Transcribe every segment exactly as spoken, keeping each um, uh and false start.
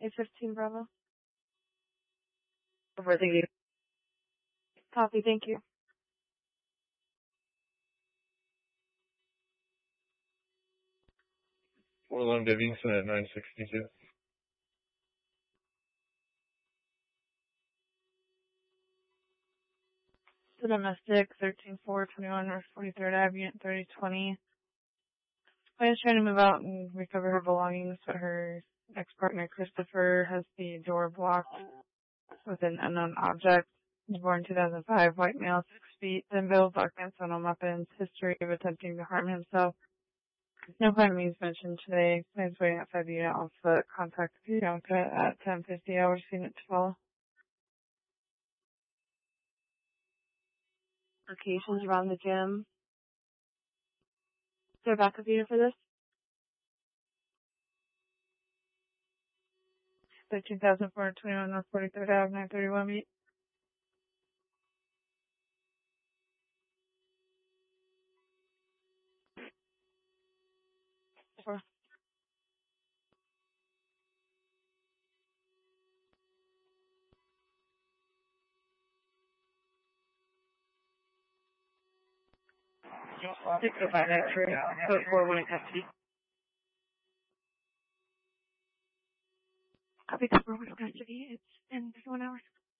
A fifteen Bravo. Over, thank you. Copy, thank you. four eleven Davidson at nine sixty-two. The domestic, thirteen four twenty-one North forty-third Avenue, Unit thirty twenty. I was trying to move out and recover her belongings, but her ex-partner, Christopher, has the door blocked with an unknown object. He was born two thousand five, white male, six feet, thin build, black pants, unknown weapons, history of attempting to harm himself. No crime means mentioned today. He's waiting outside the unit on foot. Contact Bianca at ten fifty hours, unit to follow. Locations around the gym. Is there a backup unit for this? thirteen thousand four hundred twenty-one North forty-third Avenue, nine thirty-one meet. Four. Six oh five X-ray, code four one F T. Copy, code four one F T. It's in fifty-one hours.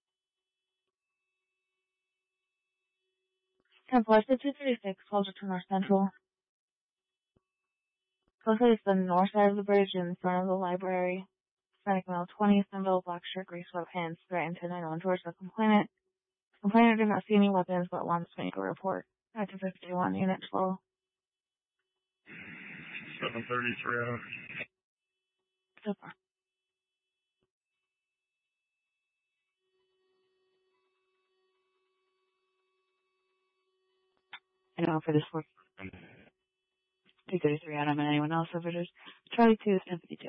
ten plus two thirty-six, closer to North Central. Closely is the north side of the bridge in front of the library. Hispanic male, twenty, symbol, black shirt, gray sweatpants, threatened to nine one towards the complainant. Complainant did not see any weapons, but wants to make a report. Active fifty-one, unit slow. seven thirty-three hours. So far. I know for this work. two thirty-three Adam and anyone else over there. Charlie two, ten fifty-two.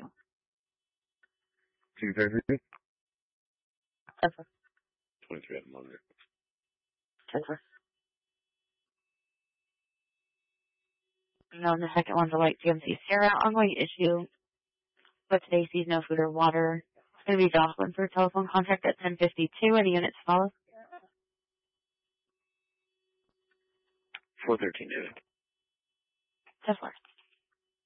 two thirty-three? That's twenty-three Adam on there. That's No, and the second one's a white G M C Sierra on white issue. But today sees no food or water. It's going to be Jocelyn for a telephone contract at ten fifty-two. Any units follow? four thirteen, David. ten four.